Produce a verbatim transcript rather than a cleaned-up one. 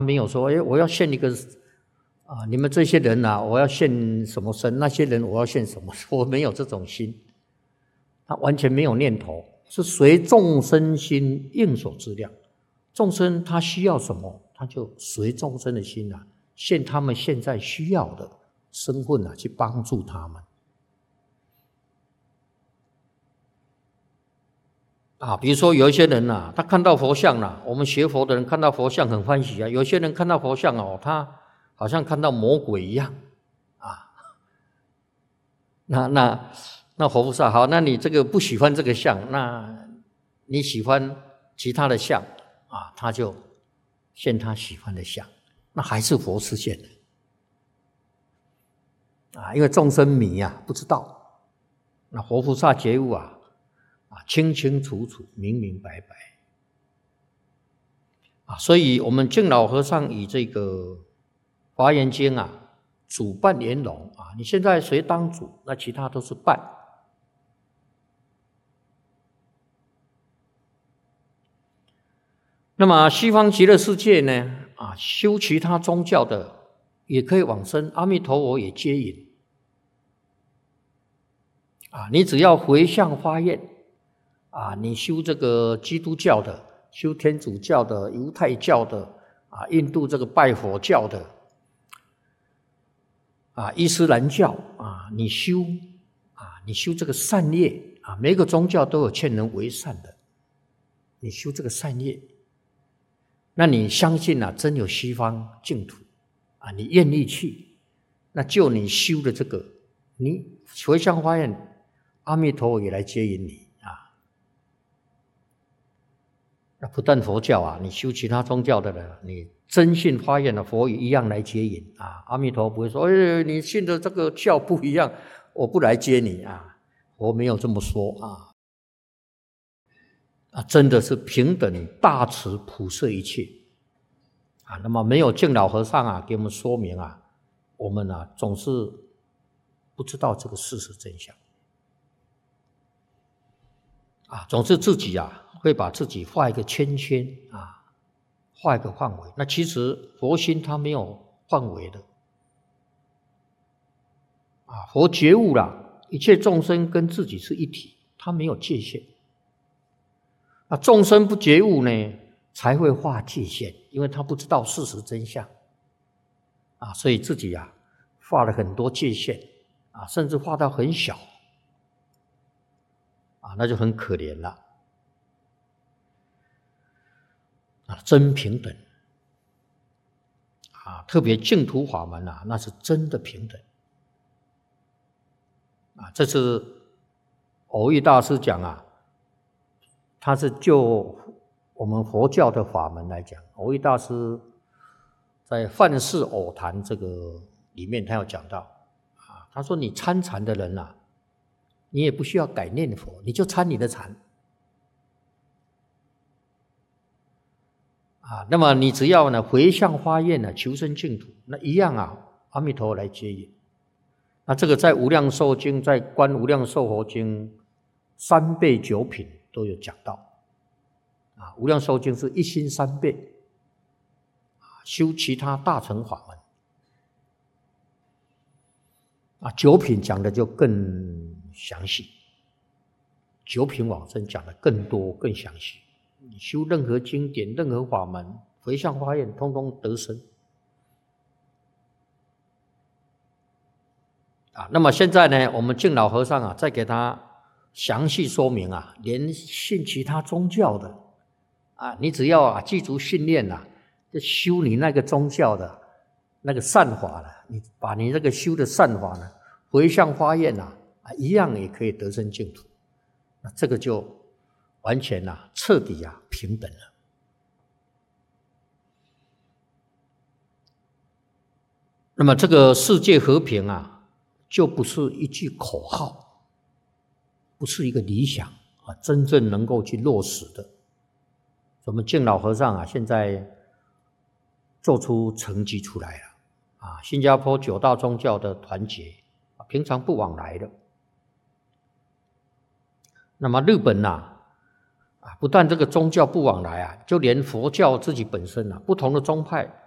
没有说，哎，我要献一个啊，你们这些人啊，我要献什么身，那些人我要献什么，我没有这种心，他完全没有念头，是随众生心应所知量。众生他需要什么，他就随众生的心啊，献他们现在需要的身份啊，去帮助他们。啊，比如说有一些人啊，他看到佛像啊，我们学佛的人看到佛像很欢喜啊。有些人看到佛像哦，他好像看到魔鬼一样啊。那那那佛菩萨好，那你这个不喜欢这个像，那你喜欢其他的像啊，他就现他喜欢的像，那还是佛示现的啊。因为众生迷啊，不知道，那佛菩萨觉悟啊。啊，清清楚楚，明明白白啊！所以，我们净老和尚以这个《华严经》啊，主办圆融啊。你现在谁当主，那其他都是伴。那么，西方极乐世界呢？啊，修其他宗教的也可以往生，阿弥陀佛也接引啊。你只要回向发愿。啊，你修这个基督教的，修天主教的，犹太教的，啊，印度这个拜佛教的，啊，伊斯兰教啊，你修啊，你修这个善业啊，每个宗教都有劝人为善的，你修这个善业，那你相信啊，真有西方净土啊，你愿意去，那就你修的这个，你回向发愿，阿弥陀佛也来接引你。那不但佛教啊，你修其他宗教的人，你真信发愿的佛也一样来接引啊。阿弥陀不会说，哎，你信的这个教不一样，我不来接你啊。佛没有这么说啊。啊，真的是平等大慈普摄一切啊。那么没有净老和尚啊，给我们说明啊，我们啊总是不知道这个事实真相啊，总是自己啊。会把自己画一个圈圈啊，画一个范围。那其实佛心它没有范围的啊，佛觉悟了，一切众生跟自己是一体，它没有界限。那众生不觉悟呢，才会画界限，因为他不知道事实真相啊，所以自己啊画了很多界限啊，甚至画到很小啊，那就很可怜了。啊，真平等啊！特别净土法门啊，那是真的平等啊！这是蕅益大师讲啊，他是就我们佛教的法门来讲，蕅益大师在《范氏偶谈》这个里面，他有讲到啊，他说你参禅的人啊，你也不需要改念佛，你就参你的禅。啊，那么你只要呢回向发愿呢，求生净土，那一样啊，阿弥陀佛来接引。那这个在《无量寿经》、在《观无量寿佛经》三倍九品都有讲到。啊，《无量寿经》是一心三倍，啊，修其他大乘法门。啊，九品讲的就更详细，九品往生讲的更多、更详细。你修任何经典、任何法门，回向发愿，通通得生啊。那么现在呢，我们净老和尚啊，再给他详细说明啊，连信其他宗教的啊，你只要啊记住训练啊，就修你那个宗教的那个善法了，你把你那个修的善法呢，回向发愿啊，啊一样也可以得生净土。那这个就完全啊，彻底啊，平等了。那么这个世界和平啊，就不是一句口号，不是一个理想啊，真正能够去落实的。我们净老和尚啊，现在做出成绩出来了啊！新加坡九大宗教的团结，平常不往来的。那么日本呐、啊，啊，不但这个宗教不往来啊，就连佛教自己本身啊，不同的宗派